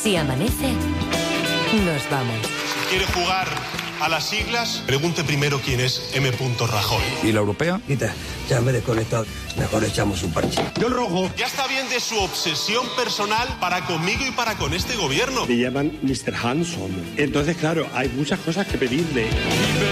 Si amanece, nos vamos. Si quiere jugar a las siglas, pregunte primero quién es M. Rajoy. ¿Y la europea? Quita, ya me he desconectado. Mejor echamos un parche. Yo el rojo. Ya está bien de su obsesión personal para conmigo y para con este gobierno. Me llaman Mr. Hanson. Entonces, claro, hay muchas cosas que pedirle.